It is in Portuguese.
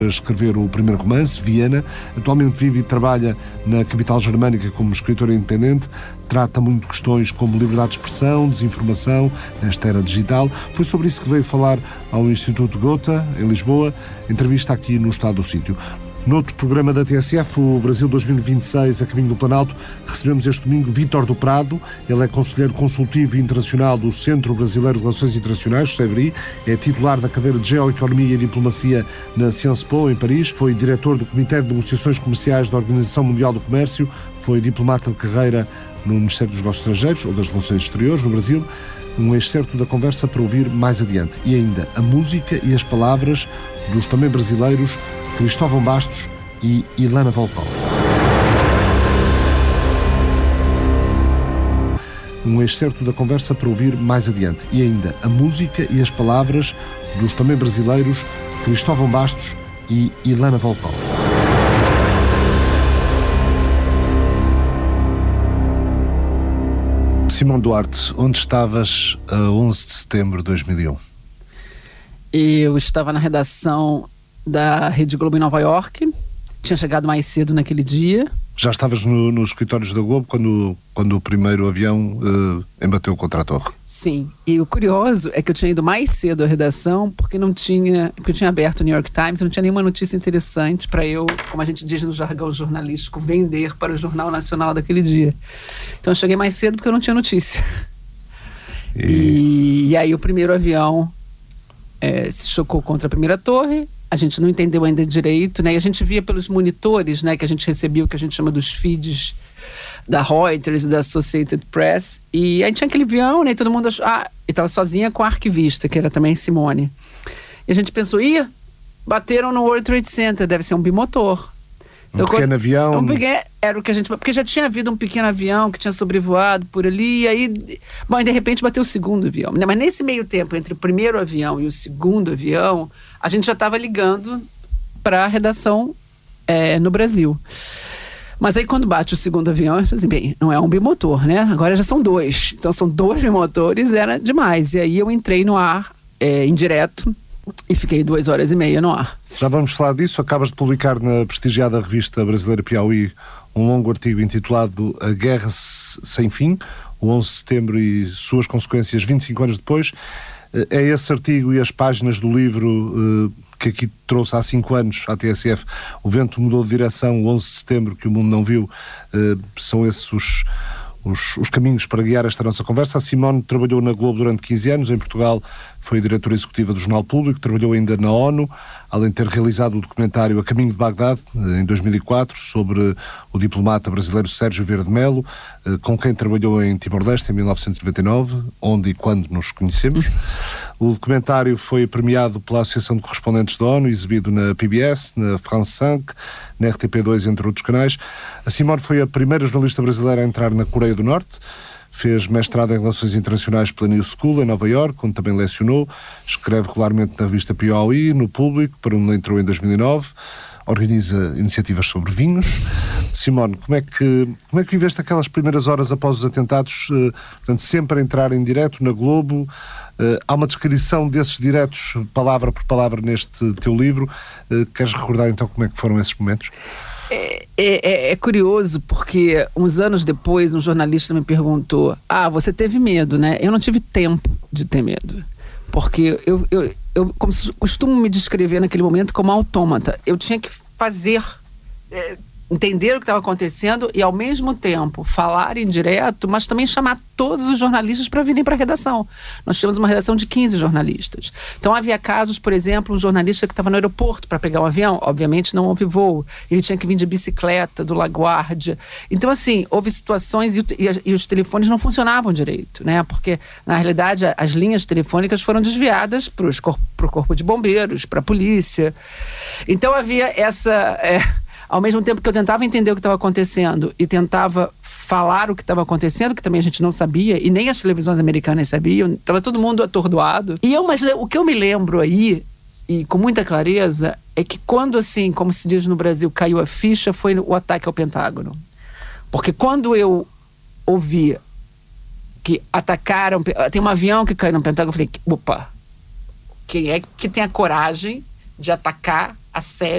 escrever o primeiro romance, Viena. Atualmente vive e trabalha na capital germânica como escritora independente. Trata muito questões como liberdade de expressão, desinformação, nesta era digital. Foi sobre isso que veio falar ao Instituto Goethe, em Lisboa. Entrevista aqui no Estado do Sítio. Noutro programa da TSF, o Brasil 2026, a caminho do Planalto, recebemos este domingo Vítor do Prado. Ele é conselheiro consultivo internacional do Centro Brasileiro de Relações Internacionais, CEBRI, é titular da cadeira de Geoeconomia e Diplomacia na Sciences Po, em Paris, foi diretor do Comitê de Negociações Comerciais da Organização Mundial do Comércio, foi diplomata de carreira no Ministério dos Negócios Estrangeiros ou das Relações Exteriores, no Brasil. Um excerto da conversa para ouvir mais adiante. E ainda a música e as palavras dos também brasileiros Cristóvão Bastos e Ilana Volkov. Um excerto da conversa para ouvir mais adiante. E ainda a música e as palavras dos também brasileiros Cristóvão Bastos e Ilana Volkov. Simão Duarte, onde estavas a 11 de setembro de 2001? Eu estava na redação da Rede Globo em Nova York. Tinha chegado mais cedo naquele dia. Já estavas nos escritórios da Globo quando o primeiro avião embateu contra a torre? Sim. E o curioso é que eu tinha ido mais cedo à redação porque eu tinha aberto o New York Times e não tinha nenhuma notícia interessante para eu, como a gente diz no jargão jornalístico, vender para o Jornal Nacional daquele dia. Então eu cheguei mais cedo porque eu não tinha notícia. E aí o primeiro avião se chocou contra a primeira torre. A gente não entendeu ainda direito, né? E a gente via pelos monitores, né, que a gente recebia, o que a gente chama dos feeds da Reuters e da Associated Press. E aí tinha aquele avião, né? E todo mundo achou... e estava sozinha com a arquivista, que era também Simone. E a gente pensou, bateram no World Trade Center, deve ser um bimotor. Então, pequeno avião... Era o que a gente... Porque já tinha havido um pequeno avião que tinha sobrevoado por ali, e aí... Bom, e de repente bateu o segundo avião. Mas nesse meio tempo, entre o primeiro avião e o segundo avião, a gente já estava ligando para a redação no Brasil. Mas aí quando bate o segundo avião, eu falei assim, bem, não é um bimotor, né? Agora já são dois. Então são dois bimotores, era demais. E aí eu entrei no ar, indireto, e fiquei 2h30 no ar. Já vamos falar disso. Acabas de publicar na prestigiada revista brasileira Piauí um longo artigo intitulado A Guerra Sem Fim, o 11 de setembro e suas consequências 25 anos depois. É esse artigo e as páginas do livro que aqui trouxe há 5 anos à TSF, O Vento Mudou de Direção, o 11 de setembro que o mundo não viu, são esses os caminhos para guiar esta nossa conversa. A Simone trabalhou na Globo durante 15 anos, em Portugal foi diretora executiva do Jornal Público, trabalhou ainda na ONU, além de ter realizado o documentário A Caminho de Bagdade, em 2004, sobre o diplomata brasileiro Sérgio Vieira de Mello, com quem trabalhou em Timor-Leste em 1999, onde e quando nos conhecemos. O documentário foi premiado pela Associação de Correspondentes da ONU, exibido na PBS, na France 5, na RTP2, entre outros canais. A Simone foi a primeira jornalista brasileira a entrar na Coreia do Norte, fez mestrado em Relações Internacionais pela New School, em Nova Iorque, onde também lecionou, escreve regularmente na revista Piauí, no Público, para onde entrou em 2009, organiza iniciativas sobre vinhos. Simone, como é que viveste aquelas primeiras horas após os atentados, portanto, sempre a entrar em direto na Globo? Há uma descrição desses diretos, palavra por palavra, neste teu livro. Queres recordar então como é que foram esses momentos? É curioso, porque uns anos depois um jornalista me perguntou: você teve medo, né? Eu não tive tempo de ter medo, porque eu costumo me descrever naquele momento como autômata. Eu tinha que fazer, entender o que estava acontecendo e ao mesmo tempo falar em direto, mas também chamar todos os jornalistas para virem para a redação. Nós tínhamos uma redação de 15 jornalistas. Então havia casos, por exemplo, um jornalista que estava no aeroporto para pegar um avião, obviamente não houve voo, ele tinha que vir de bicicleta do LaGuardia. Então assim, houve situações e os telefones não funcionavam direito, né? Porque na realidade as linhas telefônicas foram desviadas para o corpo de bombeiros, para a polícia. Então havia essa... Ao mesmo tempo que eu tentava entender o que estava acontecendo e tentava falar o que estava acontecendo, que também a gente não sabia, e nem as televisões americanas sabiam, estava todo mundo atordoado. Mas o que eu me lembro aí, e com muita clareza, é que quando, assim, como se diz no Brasil, caiu a ficha, foi o ataque ao Pentágono. Porque quando eu ouvi que atacaram, tem um avião que caiu no Pentágono, eu falei, opa, quem é que tem a coragem de atacar a sério